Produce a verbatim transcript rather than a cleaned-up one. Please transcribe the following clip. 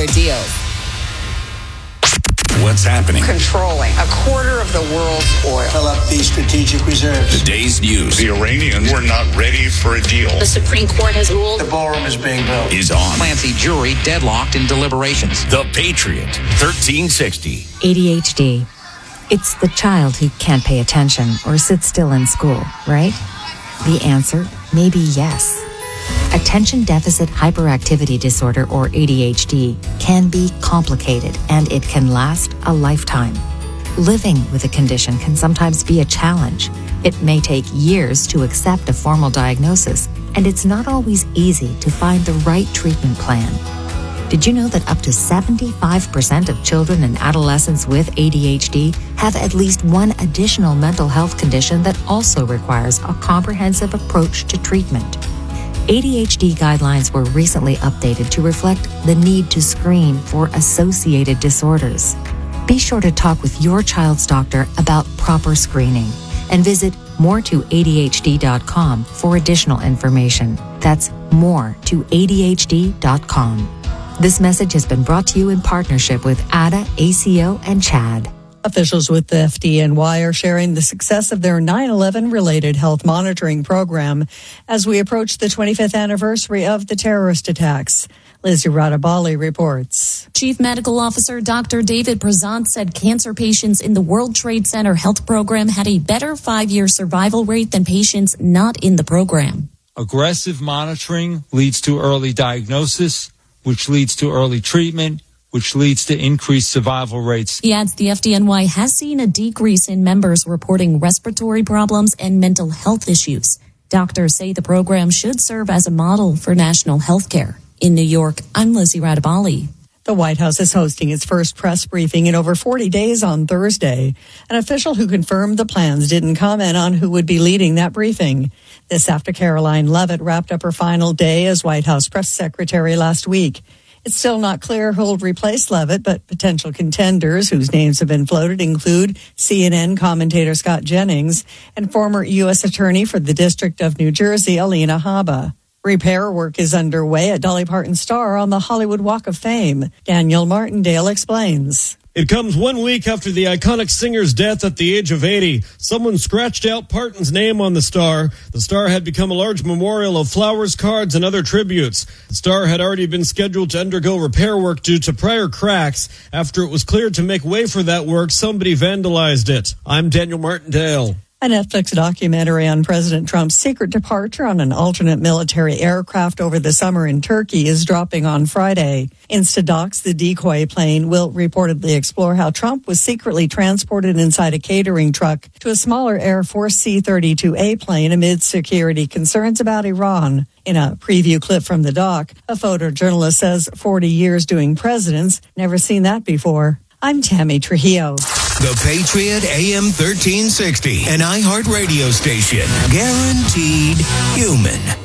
their deals. What's happening? Controlling a quarter of the world's oil. Fill up these strategic reserves. The day's news. The Iranians were not ready for a deal. The Supreme Court has ruled. The ballroom is being built. Is on. Clancy jury deadlocked in deliberations. The Patriot, thirteen sixty. A D H D. It's the child who can't pay attention or sit still in school, right? The answer may be yes. Attention Deficit Hyperactivity Disorder, or A D H D, can be complicated and it can last a lifetime. Living with a condition can sometimes be a challenge. It may take years to accept a formal diagnosis, and it's not always easy to find the right treatment plan. Did you know that up to seventy-five percent of children and adolescents with A D H D have at least one additional mental health condition that also requires a comprehensive approach to treatment? A D H D guidelines were recently updated to reflect the need to screen for associated disorders. Be sure to talk with your child's doctor about proper screening and visit more to A D H D dot com for additional information. That's more to A D H D dot com. This message has been brought to you in partnership with A D A, A C O, and CHAD. Officials with the F D N Y are sharing the success of their nine eleven related health monitoring program as we approach the twenty-fifth anniversary of the terrorist attacks. Lizzie Radabali reports. Chief Medical Officer Doctor David Prezant said cancer patients in the World Trade Center health program had a better five-year survival rate than patients not in the program. Aggressive monitoring leads to early diagnosis, which leads to early treatment, which leads to increased survival rates. He adds the F D N Y has seen a decrease in members reporting respiratory problems and mental health issues. Doctors say the program should serve as a model for national health care. In New York, I'm Lizzie Radabali. The White House is hosting its first press briefing in over forty days on Thursday. An official who confirmed the plans didn't comment on who would be leading that briefing. This after Caroline Leavitt wrapped up her final day as White House press secretary last week. It's still not clear who'll replace Leavitt, but potential contenders whose names have been floated include C N N commentator Scott Jennings and former U S Attorney for the District of New Jersey, Alina Habba. Repair work is underway at Dolly Parton Star on the Hollywood Walk of Fame. Daniel Martindale explains. It comes one week after the iconic singer's death at the age of eighty. Someone scratched out Parton's name on the star. The star had become a large memorial of flowers, cards, and other tributes. The star had already been scheduled to undergo repair work due to prior cracks. After it was cleared to make way for that work, somebody vandalized it. I'm Daniel Martindale. A Netflix documentary on President Trump's secret departure on an alternate military aircraft over the summer in Turkey is dropping on Friday. Instadocs, the decoy plane, will reportedly explore how Trump was secretly transported inside a catering truck to a smaller Air Force C thirty-two A plane amid security concerns about Iran. In a preview clip from the doc, a photojournalist says forty years doing presidents, never seen that before. I'm Tammy Trujillo. The Patriot A M thirteen sixty, an iHeart radio station, guaranteed human.